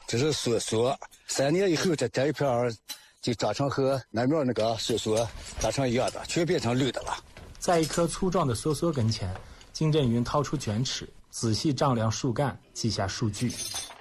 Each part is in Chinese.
这是梭梭，3年以后这一片就长成和南面那个梭梭长成一样的，全变成绿的了。 在一棵粗壮的梭梭跟前，金振云掏出卷尺，仔细丈量树干，记下数据。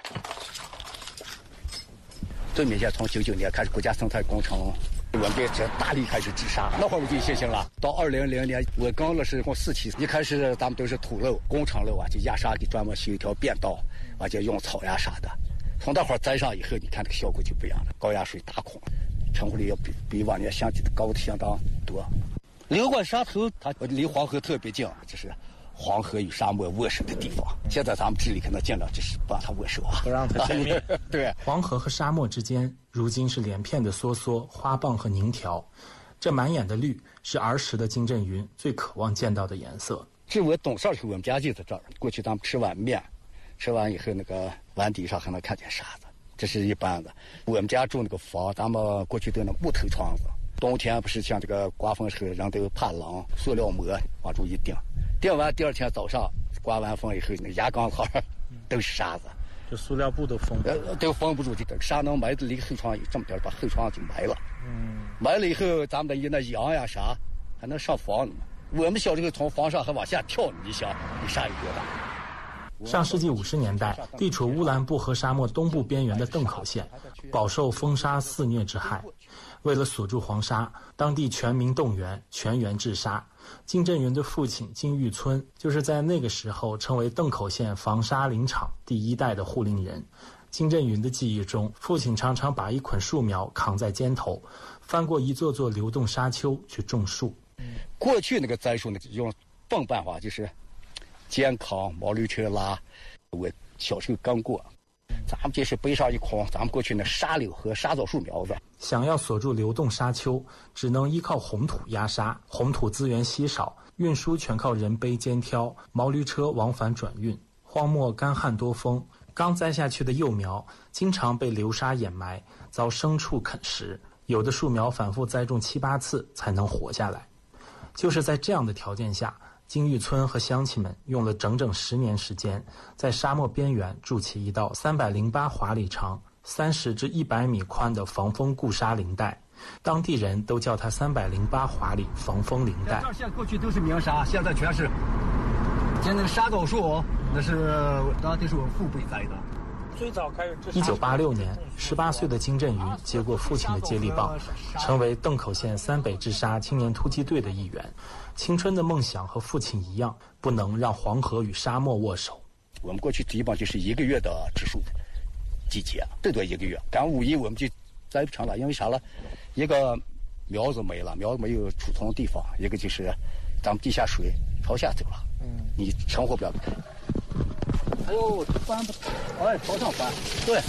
最明显，从99年开始，国家生态工程，我们这大力开始治沙，那会儿我就有信心了。到2000年，我刚了是4期，一开始咱们都是土路、工程路啊，就压沙给专门修一条便道，完就用草呀啥的。从那会儿栽上以后，你看这个效果就不一样了，高压水大孔，成活率要比往年相比的高的相当多。流管沙头它离黄河特别近，这是黄河与沙漠握手的地方。现在咱们治理可能尽量就是不让它握手啊， 不让它见面。 对， 黄河和沙漠之间，如今是连片的梭梭、花蚌和凝条，这满眼的绿是儿时的金振云最渴望见到的颜色。 这我懂事儿以后，我们家就在这儿。过去咱们吃碗面，吃完以后那个碗底上还能看见沙子，这是一般的。我们家住那个房，咱们过去都那木头窗子，冬天不是像这个刮风时候人都怕冷，塑料膜往住一钉，钉完第二天早上刮完风以后，那牙缸号都是沙子， 这塑料布都封都封不住，这个沙能埋的离后窗有这么点，把后窗就埋了。埋了以后，咱们的那羊呀啥还能上房呢。我们小时候从房上还往下跳，你想你沙有多大？ 上世纪50年代，地处乌兰布和沙漠东部边缘的邓口县，饱受风沙肆虐之害。为了锁住黄沙，当地全民动员，全员治沙。金振云的父亲金玉村就是在那个时候成为邓口县防沙林场第1代的护林人。金振云的记忆中，父亲常常把一捆树苗扛在肩头，翻过一座座流动沙丘去种树。 过去那个栽树那个用泵办法，就是肩扛毛驴车拉。我小时候刚过，咱们就是背上一筐咱们过去那沙柳和沙枣树苗子。 想要锁住流动沙丘，只能依靠红土压沙。红土资源稀少，运输全靠人背肩挑，毛驴车往返转运。荒漠干旱多风，刚栽下去的幼苗经常被流沙掩埋，遭牲畜啃食。有的树苗反复栽种7、8次才能活下来。就是在这样的条件下，金玉村和乡亲们用了整整10年时间，在沙漠边缘筑起一道308华里长、30至100米宽的防风固沙林带，当地人都叫它308华里防风林带。 这现过去都是明沙，现在全是。现在那个沙枣树，那是当然都是我父辈栽的。 最早开始1986年，18岁的金振云接过父亲的接力棒，成为邓口县3北治沙青年突击队的一员。青春的梦想和父亲一样，不能让黄河与沙漠握手。 我们过去基本就是1个月的植树季节，最多1个月。赶5一我们就栽不成了，因为啥了？一个苗子没了，苗子没有储存的地方；一个就是咱们地下水朝下走了，你生活不了。哎呦，翻不，哎，朝上翻，对。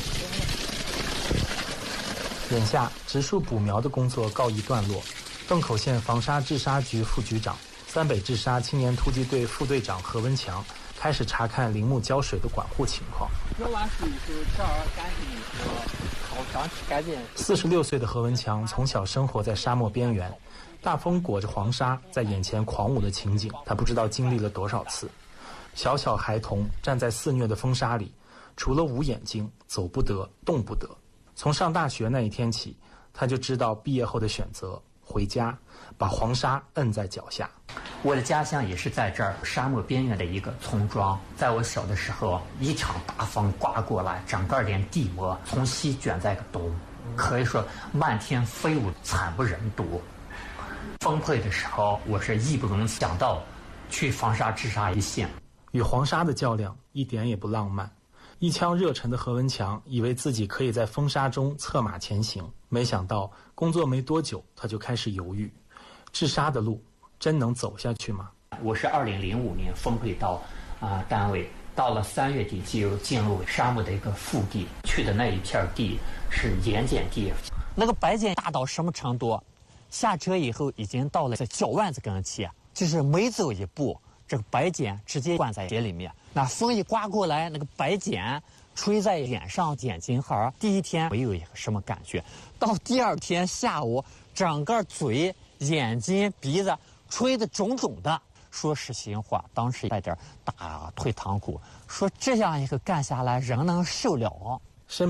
眼下植树补苗的工作告一段落，邓口县防沙治沙局副局长、3北治沙青年突击队副队长何文强开始查看林木浇水的管护情况。 浇完水以后，这儿干净以后，好长期改变。 46岁的何文强从小生活在沙漠边缘，大风裹着黄沙在眼前狂舞的情景，他不知道经历了多少次。小小孩童站在肆虐的风沙里，除了捂眼睛，走不得，动不得。从上大学那一天起，他就知道毕业后的选择，回家，把黄沙摁在脚下。 我的家乡也是在这儿沙漠边缘的一个村庄。在我小的时候，一场大风刮过来，整个连地膜从西卷在个东，可以说漫天飞舞，惨不忍睹。崩溃的时候，我是义不容辞想到去防沙治沙一线。 与黄沙的较量一点也不浪漫。一腔热忱的何文强以为自己可以在风沙中策马前行，没想到工作没多久他就开始犹豫，治沙的路真能走下去吗？ 我是2005年分配到单位，到了3月底就进入沙漠的一个腹地，去的那一片地是盐碱地，那个白碱大到什么程度？下车以后已经到了这脚腕子跟前，就是每走一步，这个白碱直接灌在血里面。那风一刮过来，那个白碱吹在脸上、眼睛上，第一天没有一个什么感觉，到第2天下午，整个嘴、眼睛、鼻子吹得肿肿的。说实心话，当时带点打退堂鼓，说这样一个干下来，人能受了？